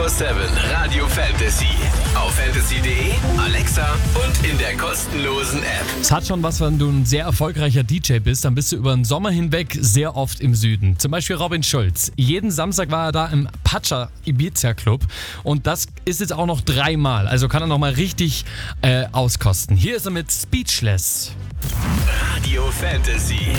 24/7 Radio Fantasy. Auf fantasy.de, Alexa und in der kostenlosen App. Es hat schon was, wenn du ein sehr erfolgreicher DJ bist, dann bist du über den Sommer hinweg sehr oft im Süden. Zum Beispiel Robin Schulz. Jeden Samstag war er da im Pacha Ibiza Club und das ist jetzt auch noch 3-mal. Also kann er nochmal richtig auskosten. Hier ist er mit Speechless. Radio Fantasy.